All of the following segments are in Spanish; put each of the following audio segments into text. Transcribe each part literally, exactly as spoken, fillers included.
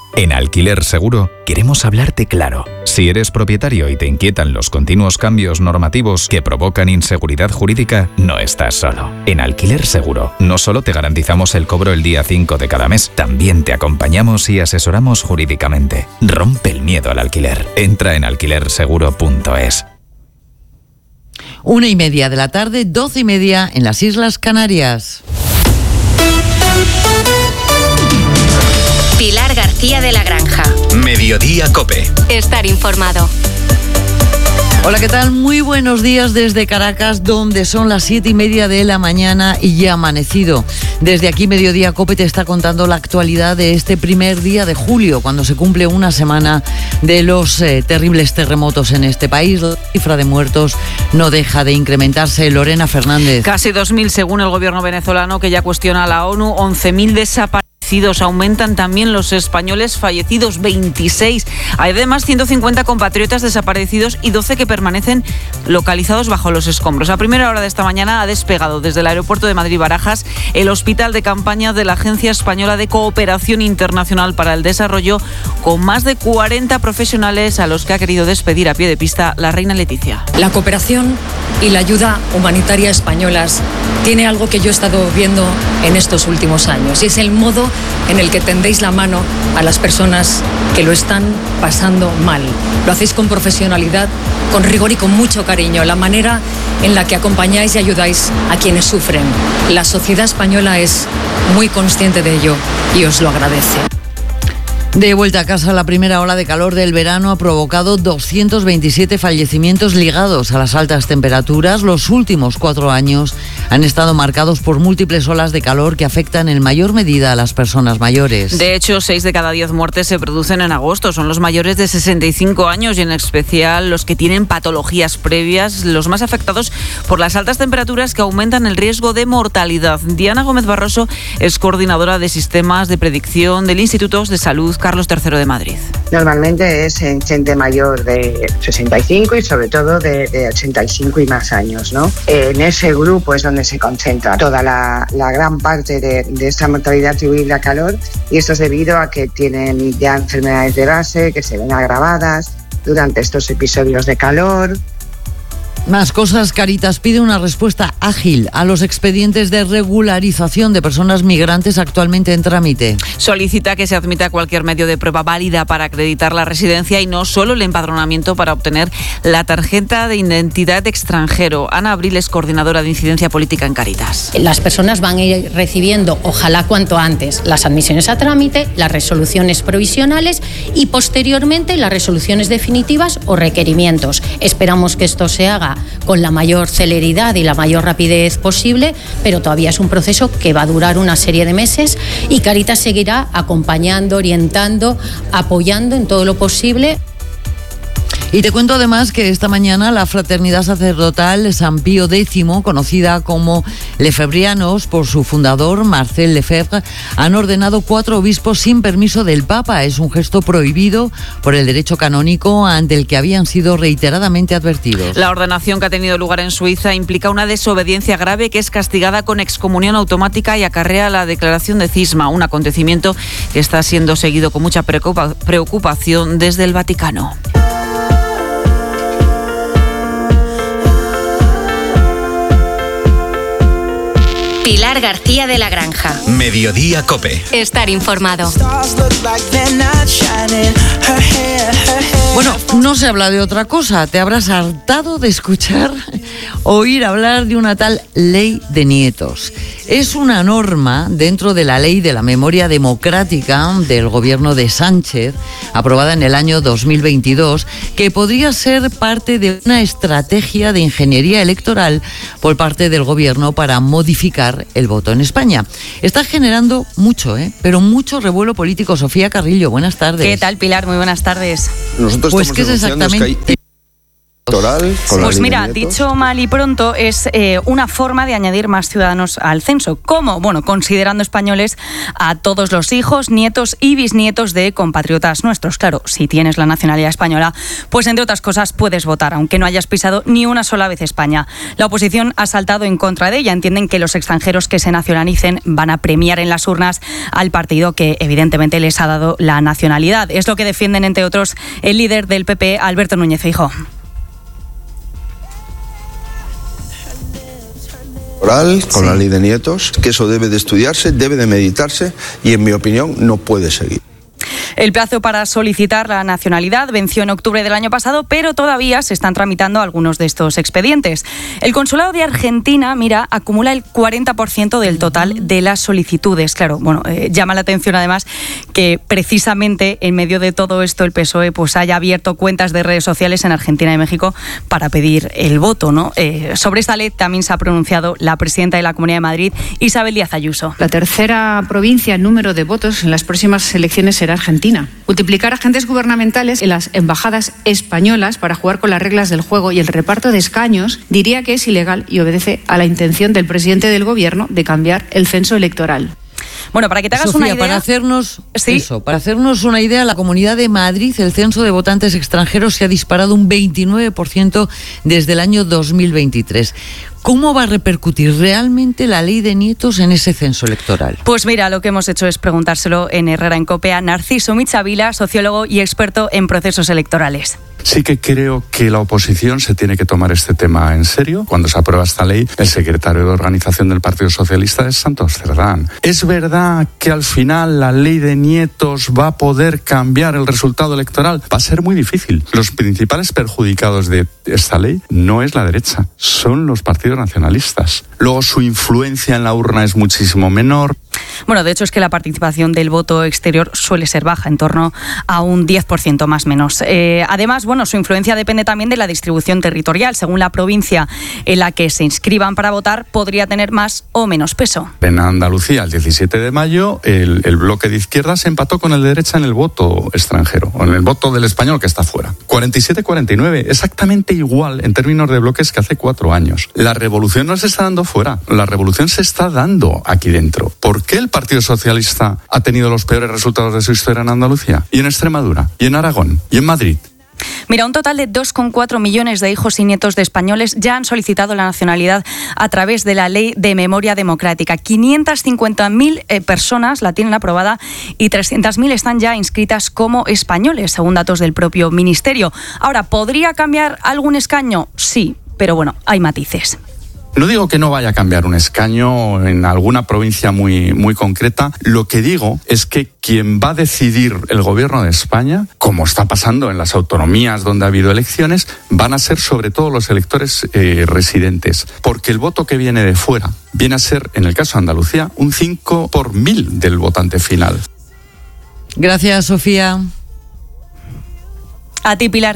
En Alquiler Seguro queremos hablarte claro. Si eres propietario y te inquietan los continuos cambios normativos que provocan inseguridad jurídica, no estás solo. En Alquiler Seguro no solo te garantizamos el cobro el día cinco de cada mes, también te acompañamos y asesoramos jurídicamente. Rompe el miedo al alquiler. Entra en alquiler seguro punto es. Una y media de la tarde, doce y media en las Islas Canarias. Pilar García de la Granja. Mediodía COPE. Estar informado. Hola, ¿qué tal? Muy buenos días desde Caracas, donde son las siete y media de la mañana y ya ha amanecido. Desde aquí, Mediodía COPE te está contando la actualidad de este primer día de julio, cuando se cumple una semana de los eh, terribles terremotos en este país. La cifra de muertos no deja de incrementarse. Lorena Fernández. Casi dos mil según el gobierno venezolano, que ya cuestiona a la ONU, once mil desaparecidos. Aumentan también los españoles fallecidos, veintiséis. Hay además ciento cincuenta compatriotas desaparecidos y doce que permanecen localizados bajo los escombros. A primera hora de esta mañana ha despegado desde el aeropuerto de Madrid-Barajas el hospital de campaña de la Agencia Española de Cooperación Internacional para el Desarrollo, con más de cuarenta profesionales a los que ha querido despedir a pie de pista la reina Leticia. La cooperación y la ayuda humanitaria españolas tiene algo que yo he estado viendo en estos últimos años, y es el modo en el que tendéis la mano a las personas que lo están pasando mal. Lo hacéis con profesionalidad, con rigor y con mucho cariño. La manera en la que acompañáis y ayudáis a quienes sufren. La sociedad española es muy consciente de ello y os lo agradece. De vuelta a casa, la primera ola de calor del verano ha provocado doscientos veintisiete fallecimientos ligados a las altas temperaturas. Los últimos cuatro años han estado marcados por múltiples olas de calor que afectan en mayor medida a las personas mayores. De hecho, seis de cada diez muertes se producen en agosto. Son los mayores de sesenta y cinco años y en especial los que tienen patologías previas, los más afectados por las altas temperaturas que aumentan el riesgo de mortalidad. Diana Gómez Barroso es coordinadora de sistemas de predicción del Instituto de Salud Carlos tercero de Madrid. Normalmente es en gente mayor de sesenta y cinco y sobre todo de, de ochenta y cinco y más años, ¿no? En ese grupo es donde se concentra toda la, la gran parte de, de esta mortalidad atribuible a calor, y esto es debido a que tienen ya enfermedades de base que se ven agravadas durante estos episodios de calor. Más cosas. Cáritas pide una respuesta ágil a los expedientes de regularización de personas migrantes actualmente en trámite. Solicita que se admita cualquier medio de prueba válida para acreditar la residencia y no solo el empadronamiento para obtener la tarjeta de identidad de extranjero. Ana Abril es coordinadora de incidencia política en Cáritas. Las personas van a ir recibiendo, ojalá cuanto antes, las admisiones a trámite, las resoluciones provisionales y posteriormente las resoluciones definitivas o requerimientos. Esperamos que esto se haga con la mayor celeridad y la mayor rapidez posible, pero todavía es un proceso que va a durar una serie de meses y Cáritas seguirá acompañando, orientando, apoyando en todo lo posible. Y te cuento además que esta mañana la Fraternidad Sacerdotal San Pío X, conocida como Lefebrianos por su fundador Marcel Lefebvre, han ordenado cuatro obispos sin permiso del Papa. Es un gesto prohibido por el derecho canónico ante el que habían sido reiteradamente advertidos. La ordenación que ha tenido lugar en Suiza implica una desobediencia grave que es castigada con excomunión automática y acarrea la declaración de cisma, un acontecimiento que está siendo seguido con mucha preocupa- preocupación desde el Vaticano. Pilar García de la Granja. Mediodía COPE. Estar informado. Bueno, no se habla de otra cosa. Te habrás hartado de escuchar, oír hablar de una tal ley de nietos. Es una norma dentro de la ley de la memoria democrática del gobierno de Sánchez, aprobada en el año dos mil veintidós, que podría ser parte de una estrategia de ingeniería electoral por parte del gobierno para modificar el voto en España. Está generando mucho, ¿eh? pero mucho revuelo político. Sofía Carrillo, buenas tardes. ¿Qué tal, Pilar? Muy buenas tardes. Nosotros pues, ¿qué es exactamente? Que hay... Pues mira, dicho mal y pronto, es eh, una forma de añadir más ciudadanos al censo. ¿Cómo? Bueno, considerando españoles a todos los hijos, nietos y bisnietos de compatriotas nuestros. Claro, si tienes la nacionalidad española, pues entre otras cosas puedes votar, aunque no hayas pisado ni una sola vez España. La oposición ha saltado en contra de ella. Entienden que los extranjeros que se nacionalicen van a premiar en las urnas al partido que evidentemente les ha dado la nacionalidad. Es lo que defienden, entre otros, el líder del P P, Alberto Núñez Feijóo. Oral, con la ley de nietos, que eso debe de estudiarse, debe de meditarse y, en mi opinión, no puede seguir. El plazo para solicitar la nacionalidad venció en octubre del año pasado, pero todavía se están tramitando algunos de estos expedientes. El Consulado de Argentina, mira, acumula el cuarenta por ciento del total de las solicitudes. Claro, bueno, eh, llama la atención además que precisamente en medio de todo esto el P S O E pues haya abierto cuentas de redes sociales en Argentina y México para pedir el voto, ¿no? Eh, sobre esta ley también se ha pronunciado la presidenta de la Comunidad de Madrid, Isabel Díaz Ayuso. La tercera provincia en número de votos en las próximas elecciones será Argentina. Multiplicar agentes gubernamentales en las embajadas españolas para jugar con las reglas del juego y el reparto de escaños diría que es ilegal y obedece a la intención del presidente del gobierno de cambiar el censo electoral. Bueno, para que te hagas Sofía, una idea... para hacernos, ¿Sí? eso, para hacernos una idea, la Comunidad de Madrid, el censo de votantes extranjeros se ha disparado un veintinueve por ciento desde el año dos mil veintitrés. ¿Cómo va a repercutir realmente la ley de nietos en ese censo electoral? Pues mira, lo que hemos hecho es preguntárselo en Herrera en COPE a Narciso Michavila, sociólogo y experto en procesos electorales. Sí que creo que la oposición se tiene que tomar este tema en serio. Cuando se aprueba esta ley, el secretario de organización del Partido Socialista es Santos Cerdán. ¿Es verdad que al final la ley de nietos va a poder cambiar el resultado electoral? Va a ser muy difícil. Los principales perjudicados de esta ley no es la derecha, son los partidos nacionalistas. Luego su influencia en la urna es muchísimo menor. Bueno, de hecho es que la participación del voto exterior suele ser baja, en torno a un diez por ciento más o menos. Eh, además, bueno, su influencia depende también de la distribución territorial. Según la provincia en la que se inscriban para votar, podría tener más o menos peso. En Andalucía, el diecisiete de mayo, el, el bloque de izquierda se empató con el de derecha en el voto extranjero, o en el voto del español que está fuera. cuarenta y siete a cuarenta y nueve, exactamente igual en términos de bloques que hace cuatro años. La revolución no se está dando fuera, la revolución se está dando aquí dentro. ¿Por qué el Partido Socialista ha tenido los peores resultados de su historia en Andalucía, y en Extremadura, y en Aragón, y en Madrid? Mira, un total de dos coma cuatro millones de hijos y nietos de españoles ya han solicitado la nacionalidad a través de la Ley de Memoria Democrática. quinientas cincuenta mil eh, personas la tienen aprobada y trescientas mil están ya inscritas como españoles, según datos del propio Ministerio. Ahora, ¿podría cambiar algún escaño? Sí, pero bueno, hay matices. No digo que no vaya a cambiar un escaño en alguna provincia muy, muy concreta. Lo que digo es que quien va a decidir el gobierno de España, como está pasando en las autonomías donde ha habido elecciones, van a ser sobre todo los electores eh, residentes. Porque el voto que viene de fuera viene a ser, en el caso de Andalucía, un cinco por mil del votante final. Gracias, Sofía. A ti, Pilar.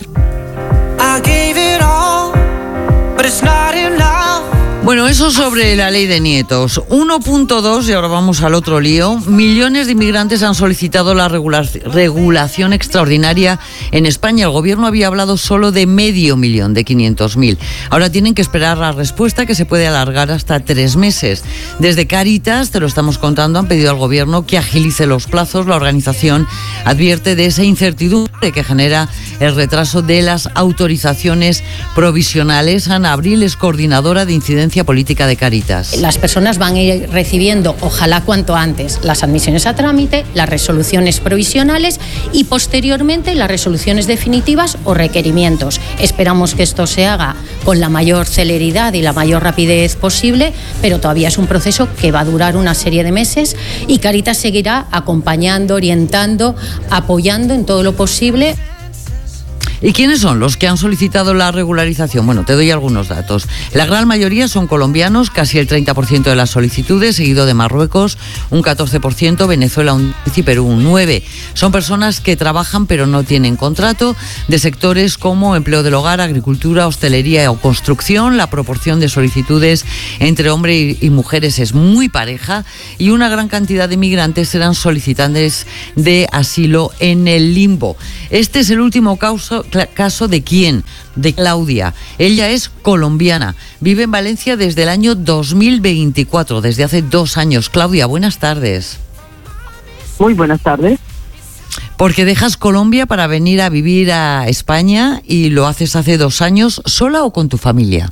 Bueno, eso sobre la ley de nietos. uno punto dos, y ahora vamos al otro lío. Millones de inmigrantes han solicitado la regula- regulación extraordinaria en España. El gobierno había hablado solo de medio millón, de quinientos mil. Ahora tienen que esperar la respuesta, que se puede alargar hasta tres meses. Desde Cáritas, te lo estamos contando, han pedido al gobierno que agilice los plazos. La organización advierte de esa incertidumbre que genera el retraso de las autorizaciones provisionales. Ana Abril es coordinadora de incidencia política de Cáritas. Las personas van a ir recibiendo, ojalá cuanto antes, las admisiones a trámite, las resoluciones provisionales y posteriormente las resoluciones definitivas o requerimientos. Esperamos que esto se haga con la mayor celeridad y la mayor rapidez posible, pero todavía es un proceso que va a durar una serie de meses y Cáritas seguirá acompañando, orientando, apoyando en todo lo posible. ¿Y quiénes son los que han solicitado la regularización? Bueno, te doy algunos datos. La gran mayoría son colombianos, casi el treinta por ciento de las solicitudes, seguido de Marruecos, un catorce por ciento, Venezuela un diez por ciento y Perú un nueve por ciento. Son personas que trabajan pero no tienen contrato, de sectores como empleo del hogar, agricultura, hostelería o construcción. La proporción de solicitudes entre hombres y mujeres es muy pareja y una gran cantidad de migrantes serán solicitantes de asilo en el limbo. Este es el último caso caso de quién, de Claudia. Ella es colombiana, vive en Valencia desde el año dos mil veinticuatro, desde hace dos años. Claudia, buenas tardes. Muy buenas tardes. Porque dejas Colombia para venir a vivir a España y lo haces hace dos años, ¿sola o con tu familia?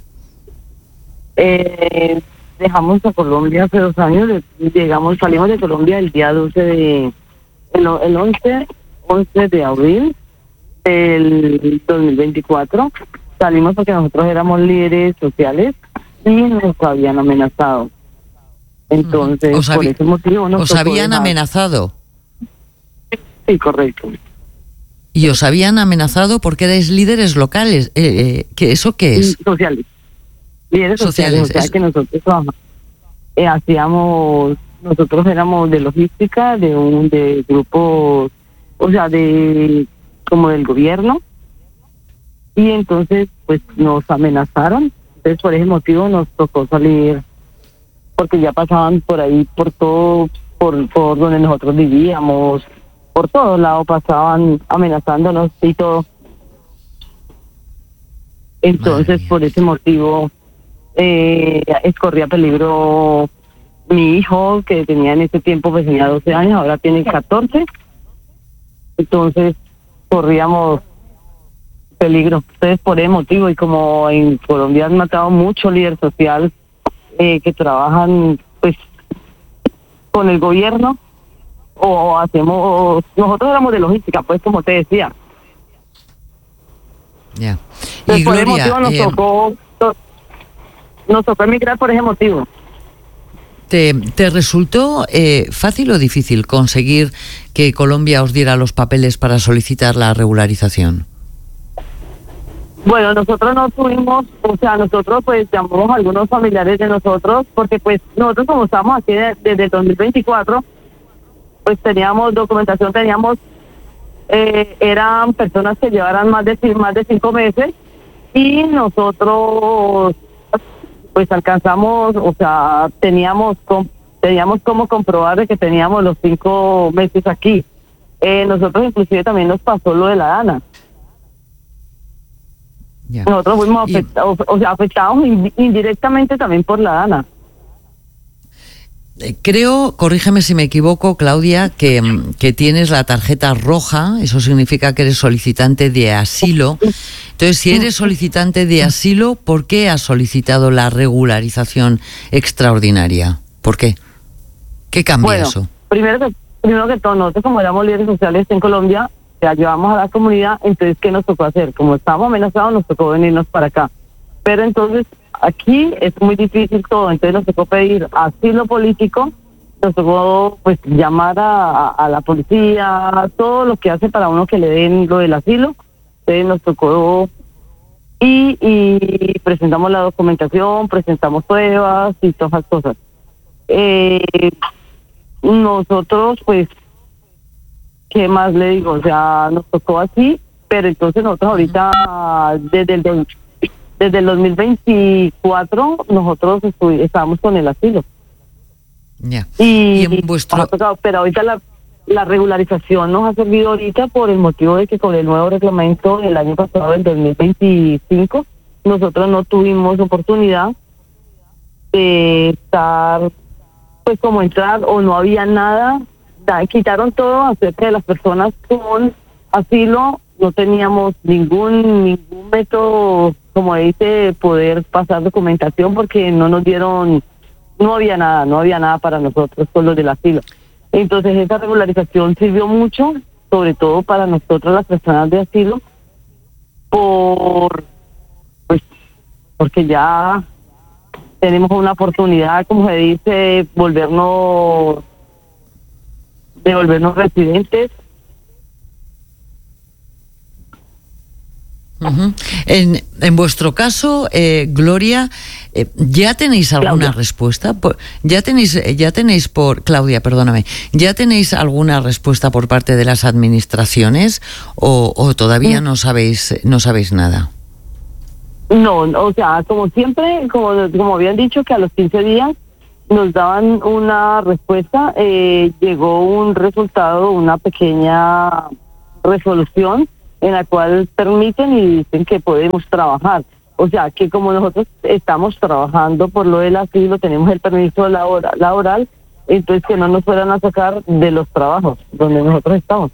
Eh, dejamos a Colombia hace dos años, llegamos, salimos de Colombia el día doce de, el, el once, once de abril del dos mil veinticuatro. Salimos porque nosotros éramos líderes sociales y nos habían amenazado. Entonces, ¿Os, por ese motivo nos ¿os habían dejar. amenazado? Sí, correcto. ¿Y os habían amenazado porque erais líderes locales? Eh, eh, ¿qué, ¿Eso qué es? Sociales. Líderes sociales, sociales o sea es... que nosotros trabajamos, eh, hacíamos, nosotros éramos de logística, de un de grupos, o sea, de como del gobierno, y entonces pues nos amenazaron, entonces por ese motivo nos tocó salir, porque ya pasaban por ahí, por todo, por, por donde nosotros vivíamos, por todos lados pasaban amenazándonos y todo. Entonces por ese motivo eh, corría peligro mi hijo, que tenía en ese tiempo, pues tenía doce años, ahora tiene catorce. Entonces corríamos peligro. Entonces por ese motivo, y como en Colombia han matado mucho líder social eh, que trabajan pues con el gobierno, o hacemos, nosotros éramos de logística, pues como te decía. Ya. Yeah. Y por Gloria, ese motivo nos eh, tocó nos tocó emigrar por ese motivo. ¿Te, te resultó eh, fácil o difícil conseguir que Colombia os diera los papeles para solicitar la regularización? Bueno, nosotros no tuvimos, o sea, nosotros pues llamamos a algunos familiares de nosotros, porque pues nosotros como estamos aquí de, desde el dos mil veinticuatro, pues teníamos documentación, teníamos, eh, eran personas que llevaran más de, más de cinco meses, y nosotros pues alcanzamos, o sea, teníamos teníamos como comprobar de que teníamos los cinco meses aquí. Eh, nosotros inclusive también nos pasó lo de la DANA. Yeah. Nosotros fuimos y... afectados, o sea, afectados indirectamente también por la DANA. Creo, corrígeme si me equivoco, Claudia, que, que tienes la tarjeta roja, eso significa que eres solicitante de asilo. Entonces, si eres solicitante de asilo, ¿por qué has solicitado la regularización extraordinaria? ¿Por qué? ¿Qué cambia bueno, eso? Primero que, primero que todo, nosotros como éramos líderes sociales en Colombia, te ayudamos a la comunidad, entonces, ¿qué nos tocó hacer? Como estábamos amenazados, nos tocó venirnos para acá. Pero entonces, aquí es muy difícil todo, entonces nos tocó pedir asilo político, nos tocó pues llamar a, a la policía, todo lo que hace para uno que le den lo del asilo, entonces nos tocó y, y presentamos la documentación, presentamos pruebas y todas esas cosas. Eh, nosotros pues, ¿qué más le digo? O sea, nos tocó así, pero entonces nosotros ahorita desde el Desde el dos mil veinticuatro nosotros estábamos con el asilo. Yeah. Y, y en vuestro... tocado, pero ahorita la, la regularización nos ha servido ahorita por el motivo de que con el nuevo reglamento del año pasado, del dos mil veinticinco, nosotros no tuvimos oportunidad de estar, pues como entrar, o no había nada, da, quitaron todo acerca de las personas con asilo, no teníamos ningún, ningún método, como dice, poder pasar documentación, porque no nos dieron, no había nada, no había nada para nosotros con los del asilo. Entonces esa regularización sirvió mucho, sobre todo para nosotros las personas de asilo, por pues porque ya tenemos una oportunidad, como se dice, volvernos, de volvernos residentes. Uh-huh. En, en vuestro caso, eh, Gloria, eh, ¿ya tenéis alguna Claudia. respuesta? Por, ¿Ya tenéis, ya tenéis por Claudia, perdóname, ¿ya tenéis alguna respuesta por parte de las administraciones o, o todavía no sabéis, no sabéis nada? No, o sea, como siempre, como, como habían dicho que a los quince días nos daban una respuesta, eh, llegó un resultado, una pequeña resolución en la cual permiten y dicen que podemos trabajar. O sea, que como nosotros estamos trabajando por lo del asilo, tenemos el permiso laboral, laboral, entonces que no nos fueran a sacar de los trabajos donde nosotros estamos.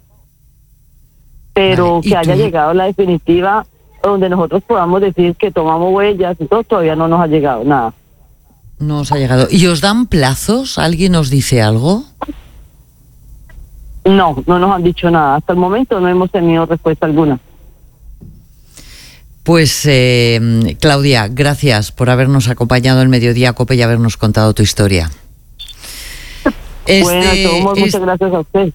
Pero Vale, que haya tú? llegado la definitiva, donde nosotros podamos decir que tomamos huellas y todo, todavía no nos ha llegado nada. No os ha llegado. ¿Y os dan plazos? ¿Alguien os dice algo? No, no nos han dicho nada. Hasta el momento no hemos tenido respuesta alguna. Pues eh, Claudia, gracias por habernos acompañado en Mediodía Cope y habernos contado tu historia. Bueno, Este- todos, muchas es- gracias a usted.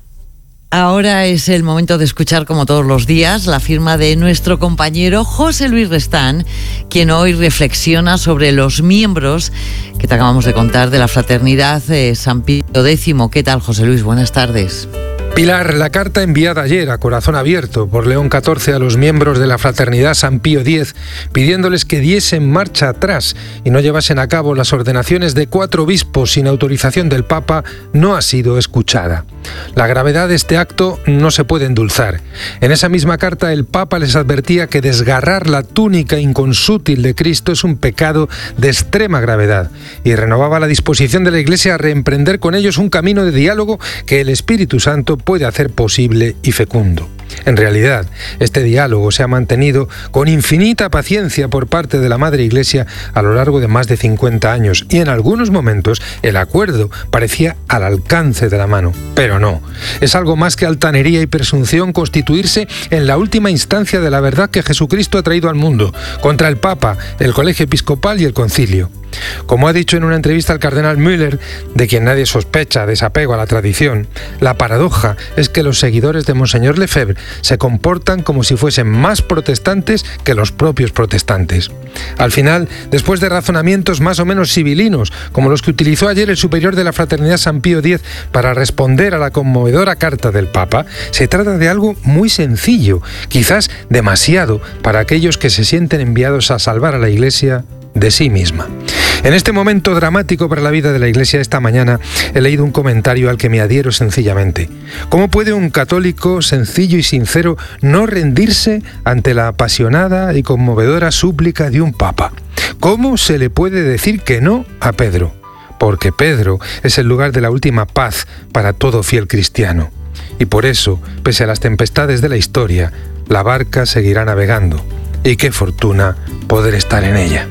Ahora es el momento de escuchar, como todos los días, la firma de nuestro compañero José Luis Restán, quien hoy reflexiona sobre los miembros que te acabamos de contar de la Fraternidad eh, San Pío X. ¿Qué tal, José Luis? Buenas tardes. Pilar, la carta enviada ayer a corazón abierto por León catorce a los miembros de la Fraternidad San Pío X, pidiéndoles que diesen marcha atrás y no llevasen a cabo las ordenaciones de cuatro obispos sin autorización del Papa, no ha sido escuchada. La gravedad de este acto no se puede endulzar. En esa misma carta el Papa les advertía que desgarrar la túnica inconsútil de Cristo es un pecado de extrema gravedad y renovaba la disposición de la Iglesia a reemprender con ellos un camino de diálogo que el Espíritu Santo puede hacer posible y fecundo. En realidad, este diálogo se ha mantenido con infinita paciencia por parte de la Madre Iglesia a lo largo de más de cincuenta años y en algunos momentos el acuerdo parecía al alcance de la mano. Pero no, es algo más que altanería y presunción constituirse en la última instancia de la verdad que Jesucristo ha traído al mundo, contra el Papa, el Colegio Episcopal y el Concilio. Como ha dicho en una entrevista al cardenal Müller, de quien nadie sospecha desapego a la tradición, la paradoja es que los seguidores de Monseñor Lefebvre se comportan como si fuesen más protestantes que los propios protestantes. Al final, después de razonamientos más o menos civilinos, como los que utilizó ayer el superior de la Fraternidad San Pío X para responder a la conmovedora carta del Papa, se trata de algo muy sencillo, quizás demasiado para aquellos que se sienten enviados a salvar a la Iglesia de sí misma. En este momento dramático para la vida de la Iglesia, esta mañana he leído un comentario al que me adhiero sencillamente. ¿Cómo puede un católico sencillo y sincero no rendirse ante la apasionada y conmovedora súplica de un papa? ¿Cómo se le puede decir que no a Pedro? Porque Pedro es el lugar de la última paz para todo fiel cristiano. Y por eso, pese a las tempestades de la historia, la barca seguirá navegando. Y qué fortuna poder estar en ella.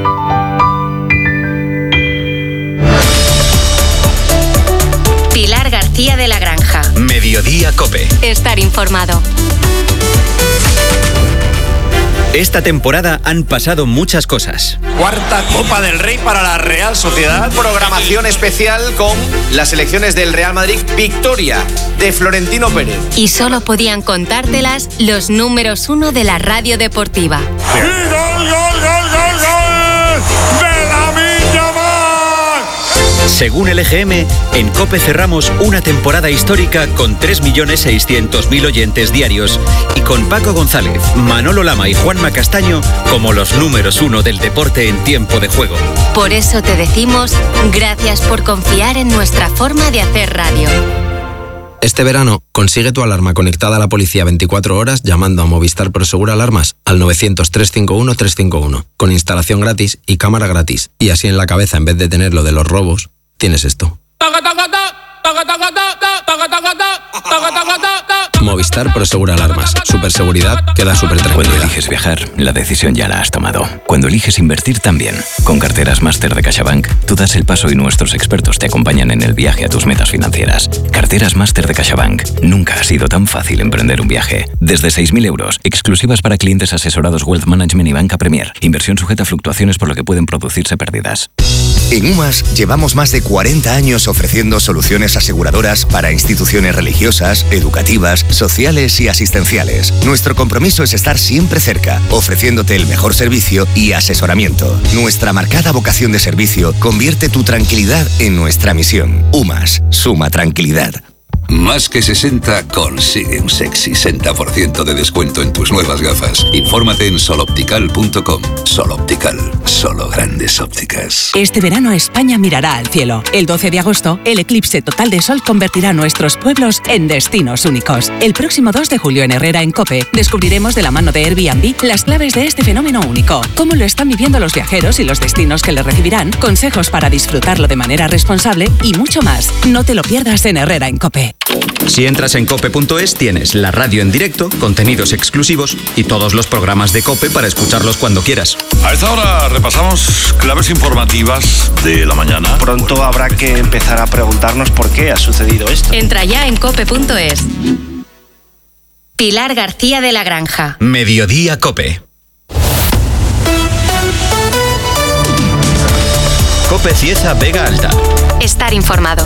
Pilar García de la Granja. Mediodía Cope. Estar informado. Esta temporada han pasado muchas cosas. Cuarta Copa del Rey para la Real Sociedad. Programación especial con las selecciones del Real Madrid. Victoria de Florentino Pérez. Y solo podían contártelas los números uno de la radio deportiva. ¡Y gol, gol, gol, gol, gol! ¡De Lamine Yamal! Según el E G M, en COPE cerramos una temporada histórica con tres millones seiscientos mil oyentes diarios y con Paco González, Manolo Lama y Juanma Castaño como los números uno del deporte en tiempo de juego. Por eso te decimos gracias por confiar en nuestra forma de hacer radio. Este verano, consigue tu alarma conectada a la policía veinticuatro horas llamando a Movistar Prosegur Alarmas al novecientos, trescientos cincuenta y uno, trescientos cincuenta y uno, con instalación gratis y cámara gratis. Y así en la cabeza, en vez de tener lo de los robos, tienes esto. Movistar Prosegur Alarmas. Superseguridad que da super tranquilidad. Cuando eliges viajar, la decisión ya la has tomado. Cuando eliges invertir, también. Con carteras Máster de CaixaBank, tú das el paso y nuestros expertos te acompañan en el viaje a tus metas financieras. Carteras Máster de CaixaBank. Nunca ha sido tan fácil emprender un viaje. Desde seis mil euros, exclusivas para clientes asesorados Wealth Management y Banca Premier. Inversión sujeta a fluctuaciones por lo que pueden producirse pérdidas. En UMAS llevamos más de cuarenta años ofreciendo soluciones aseguradoras para instituciones religiosas, educativas, sociales y asistenciales. Nuestro compromiso es estar siempre cerca, ofreciéndote el mejor servicio y asesoramiento. Nuestra marcada vocación de servicio convierte tu tranquilidad en nuestra misión. UMAS, suma tranquilidad. Más que sesenta consigue un sexy sesenta por ciento de descuento en tus nuevas gafas. Infórmate en sol optical punto com. Sol Optical, solo grandes ópticas. Este verano España mirará al cielo. El doce de agosto, el eclipse total de sol convertirá nuestros pueblos en destinos únicos. El próximo dos de julio en Herrera, en COPE, descubriremos de la mano de Airbnb las claves de este fenómeno único, cómo lo están viviendo los viajeros y los destinos que le recibirán, consejos para disfrutarlo de manera responsable y mucho más. No te lo pierdas en Herrera, en COPE. Si entras en cope punto es tienes la radio en directo, contenidos exclusivos y todos los programas de COPE para escucharlos cuando quieras. A esta hora repasamos claves informativas de la mañana. Pronto habrá que empezar a preguntarnos por qué ha sucedido esto. Entra ya en cope punto es. Pilar García de la Granja. Mediodía COPE. COPE Cieza Vega Alta. Estar informado.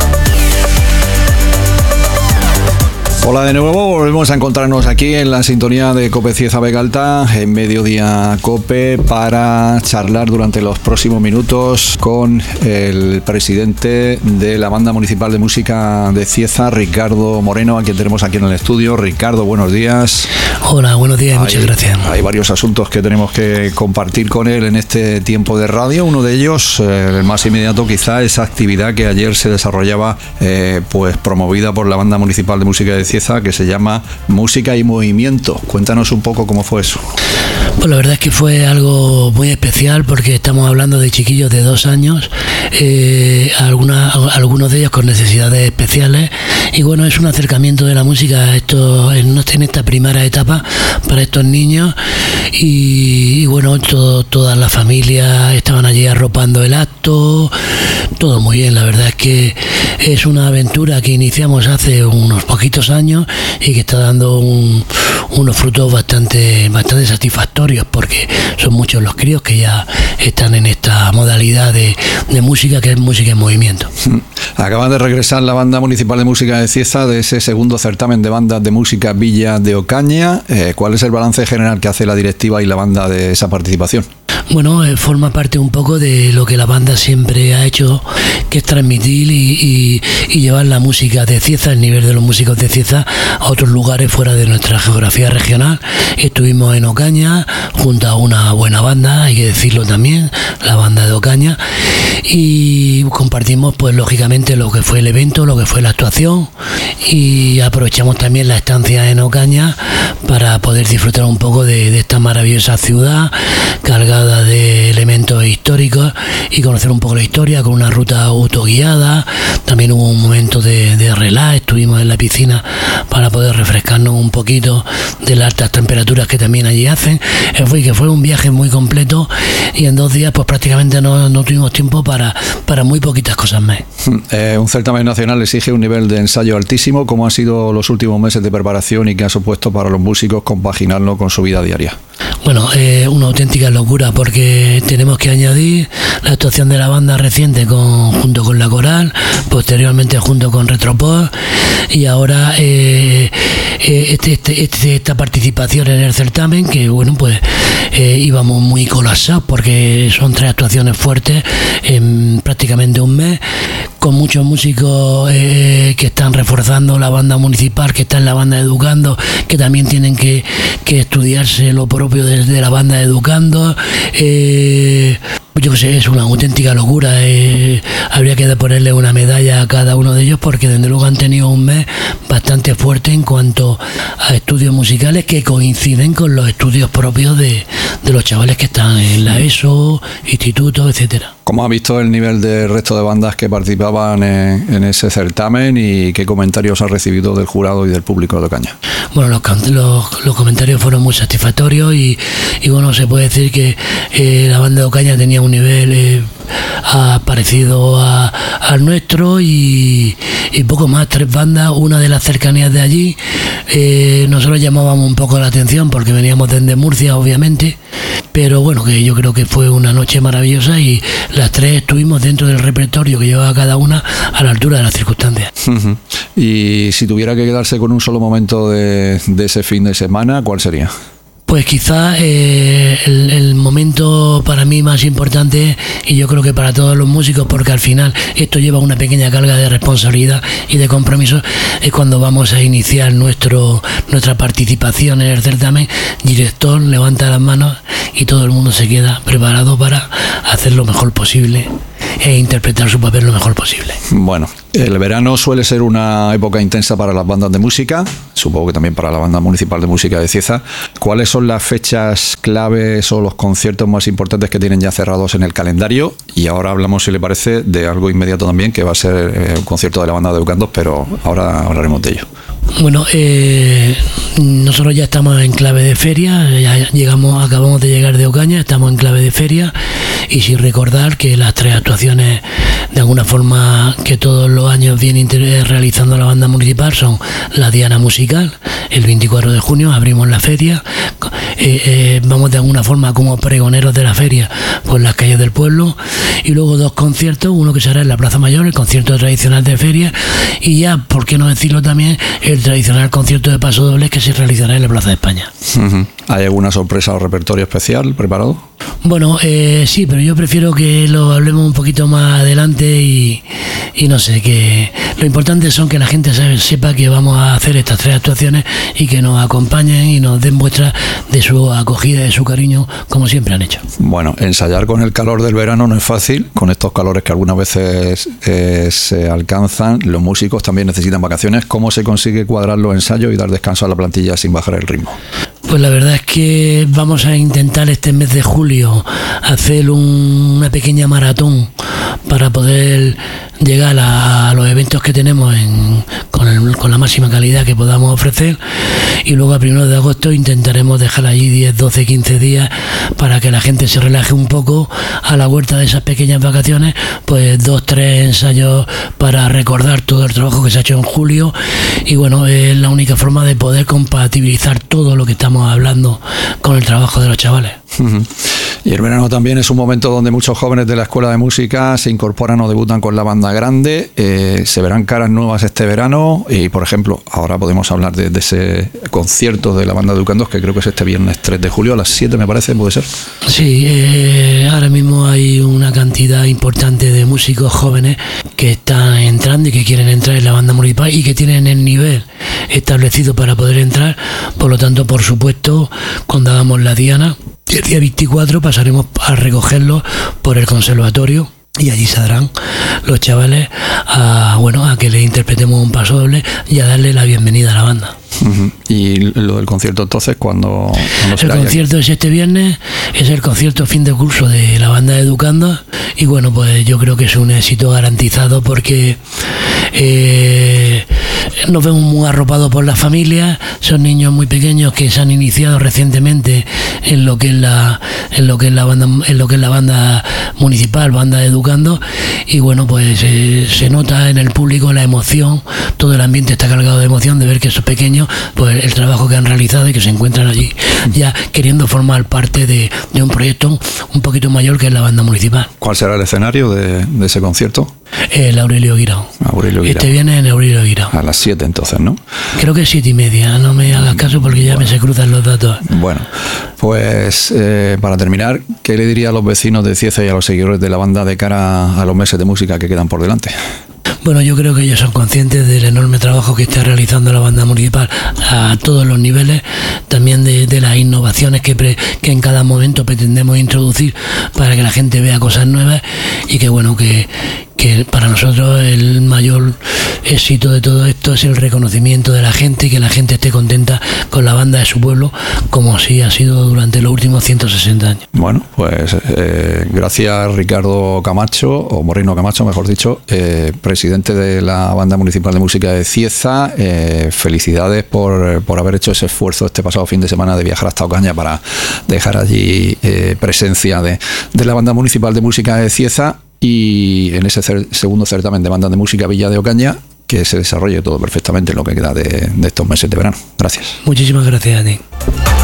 Hola de nuevo, volvemos a encontrarnos aquí en la sintonía de COPE Cieza Vega Alta, en Mediodía COPE, para charlar durante los próximos minutos con el presidente de la Banda Municipal de Música de Cieza, Ricardo Moreno, a quien tenemos aquí en el estudio. Ricardo, buenos días. Hola, buenos días, hay, muchas gracias. Hay varios asuntos que tenemos que compartir con él en este tiempo de radio. Uno de ellos, eh, el más inmediato quizá, esa actividad que ayer se desarrollaba, eh, pues promovida por la Banda Municipal de Música de Cieza, que se llama Música y Movimiento. Cuéntanos un poco cómo fue eso. Pues la verdad es que fue algo muy especial, porque estamos hablando de chiquillos de dos años, eh, alguna, algunos de ellos con necesidades especiales, y bueno, es un acercamiento de la música a esto, en, en esta primera etapa para estos niños, y, y bueno, todo, todas las familias estaban allí arropando el acto, todo muy bien. La verdad es que es una aventura que iniciamos hace unos poquitos años y que está dando un, unos frutos bastante, bastante satisfactorios, porque son muchos los críos que ya están en esta modalidad de, de música, que es música en movimiento. Acaba de regresar la Banda Municipal de Música de Cieza de ese segundo certamen de bandas de música Villa de Ocaña. Eh, ¿Cuál es el balance general que hace la directiva y la banda de esa participación? Bueno, eh, forma parte un poco de lo que la banda siempre ha hecho, que es transmitir y, y, y llevar la música de Cieza, el nivel de los músicos de Cieza, a otros lugares fuera de nuestra geografía regional. Estuvimos en Ocaña junto a una buena banda, hay que decirlo también, la banda de Ocaña, y compartimos pues lógicamente lo que fue el evento, lo que fue la actuación, y aprovechamos también la estancia en Ocaña para poder disfrutar un poco de, de esta maravillosa ciudad cargada de elementos históricos y conocer un poco la historia con una ruta autoguiada. También hubo un momento de, de relax, estuvimos en la piscina para poder refrescarnos un poquito de las altas temperaturas que también allí hacen. Fue que fue un viaje muy completo, y en dos días pues prácticamente no, no tuvimos tiempo para, para muy poquitas cosas más. Eh, un certamen nacional exige un nivel de ensayo altísimo. ¿Cómo han sido los últimos meses de preparación y qué ha supuesto para los músicos compaginarlo con su vida diaria? Bueno, eh, una auténtica locura, porque tenemos que añadir la actuación de la banda reciente con, junto con la coral, posteriormente junto con Retropod, y ahora eh, este, este, este, esta participación en el certamen, que bueno, pues eh, íbamos muy colapsados porque son tres actuaciones fuertes en prácticamente un mes, con muchos músicos eh, que están reforzando la banda municipal, que están en la banda educando, que también tienen que, que estudiarse lo propio desde la banda educando. Eh, yo sé, es una auténtica locura. Eh, habría que ponerle una medalla a cada uno de ellos, porque desde luego han tenido un mes bastante fuerte en cuanto a estudios musicales que coinciden con los estudios propios de, de los chavales que están en la ESO, institutos, etcétera. ¿Cómo ha visto el nivel del resto de bandas que participaban en, en ese certamen, y qué comentarios ha recibido del jurado y del público de Ocaña? Bueno, los, los, los comentarios fueron muy satisfactorios, y, y bueno, se puede decir que eh, la banda de Ocaña tenía un nivel eh, a, parecido a, al nuestro, y, y poco más, tres bandas, una de las cercanías de allí. Eh, nosotros llamábamos un poco la atención porque veníamos desde Murcia, obviamente, pero bueno, que yo creo que fue una noche maravillosa, y las tres estuvimos dentro del repertorio que llevaba cada una a la altura de las circunstancias. Uh-huh. Y si tuviera que quedarse con un solo momento de, de ese fin de semana, ¿cuál sería? Pues quizás eh, el, el momento para mí más importante, y yo creo que para todos los músicos, porque al final esto lleva una pequeña carga de responsabilidad y de compromiso, es cuando vamos a iniciar nuestro nuestra participación en el certamen. Director levanta las manos y todo el mundo se queda preparado para hacer lo mejor posible e interpretar su papel lo mejor posible. Bueno, el verano suele ser una época intensa para las bandas de música, supongo que también para la Banda Municipal de Música de Cieza. ¿Cuáles son las fechas claves o los conciertos más importantes que tienen ya cerrados en el calendario? Y ahora hablamos, si le parece, de algo inmediato también, que va a ser eh, un concierto de la Banda de Educandos, pero ahora hablaremos de ello. Bueno, eh, nosotros ya estamos en clave de feria, ya llegamos, acabamos de llegar de Ocaña, estamos en clave de feria, y sin recordar que las tres actuaciones de alguna forma que todos los años viene realizando la Banda Municipal son la Diana Musical, el veinticuatro de junio abrimos la feria, eh, eh, vamos de alguna forma como pregoneros de la feria por las calles del pueblo, y luego dos conciertos, uno que será en la Plaza Mayor, el concierto tradicional de feria, y ya, por qué no decirlo también, el tradicional concierto de paso dobles que se realizará en la Plaza de España. Uh-huh. ¿Hay alguna sorpresa o repertorio especial preparado? Bueno, eh, sí, pero yo prefiero que lo hablemos un poquito más adelante y, y no sé, que lo importante son que la gente sepa que vamos a hacer estas tres actuaciones y que nos acompañen y nos den muestra de su acogida y de su cariño, como siempre han hecho. Bueno, ensayar con el calor del verano no es fácil, con estos calores que algunas veces eh, se alcanzan. Los músicos también necesitan vacaciones. ¿Cómo se consigue cuadrar los ensayos y dar descanso a la plantilla sin bajar el ritmo? Pues la verdad es que vamos a intentar este mes de julio hacer un, una pequeña maratón para poder llegar a, a los eventos que tenemos en, con, el, con la máxima calidad que podamos ofrecer, y luego a primeros de agosto intentaremos dejar allí diez, doce, quince días para que la gente se relaje un poco a la vuelta de esas pequeñas vacaciones, pues dos, tres ensayos para recordar todo el trabajo que se ha hecho en julio, y bueno, es la única forma de poder compatibilizar todo lo que estamos hablando con el trabajo de los chavales. Uh-huh. Y el verano también es un momento donde muchos jóvenes de la Escuela de Música se incorporan o debutan con la banda grande. Eh, se verán caras nuevas este verano y, por ejemplo, ahora podemos hablar de, de ese concierto de la Banda de Educandos, que creo que es este viernes tres de julio a las siete, me parece, ¿puede ser? Sí, eh, ahora mismo hay una cantidad importante de músicos jóvenes que están entrando y que quieren entrar en la Banda Municipal y que tienen el nivel establecido para poder entrar. Por lo tanto, por supuesto, cuando hagamos la Diana, el día veinticuatro pasaremos a recogerlos por el conservatorio y allí saldrán los chavales a, bueno, a que les interpretemos un paso doble y a darle la bienvenida a la banda. Uh-huh. Y lo del concierto entonces, ¿cuándo, ¿cuándo será? El concierto ya? Es este viernes, es el concierto fin de curso de la Banda de Educandos, y bueno, pues yo creo que es un éxito garantizado porque eh, nos vemos muy arropados por las familias. Son niños muy pequeños que se han iniciado recientemente en lo que es la en lo que es la banda en lo que es la banda municipal, Banda de Educandos, y bueno, pues eh, se nota en el público la emoción, todo el ambiente está cargado de emoción de ver que esos pequeños, pues el trabajo que han realizado y que se encuentran allí ya queriendo formar parte de, de un proyecto un poquito mayor que es la Banda Municipal. ¿Cuál será el escenario de, de ese concierto? El Aurelio Guirao. Aurelio Guirao. Este viene en Aurelio Guirao. A las siete entonces, ¿no? Creo que es siete y media, no me hagas caso porque ya bueno. me se cruzan los datos. Bueno, pues eh, para terminar, ¿qué le diría a los vecinos de Cieza y a los seguidores de la banda de cara a los meses de música que quedan por delante? Bueno, yo creo que ellos son conscientes del enorme trabajo que está realizando la Banda Municipal a todos los niveles, también de, de las innovaciones que, pre, que en cada momento pretendemos introducir para que la gente vea cosas nuevas, y que bueno, que, que para nosotros el mayor éxito de todo esto es el reconocimiento de la gente y que la gente esté contenta con la banda de su pueblo, como así ha sido durante los últimos ciento sesenta años. Bueno, pues eh, gracias Ricardo Camacho, o Moreno Camacho mejor dicho, eh, presidente de la Banda Municipal de Música de Cieza. Eh, felicidades por, por haber hecho ese esfuerzo este pasado fin de semana de viajar hasta Ocaña para dejar allí eh, presencia de, de la Banda Municipal de Música de Cieza, y en ese cer- segundo certamen de bandas de música Villa de Ocaña, que se desarrolle todo perfectamente en lo que queda de, de estos meses de verano. Gracias. Muchísimas gracias a ti.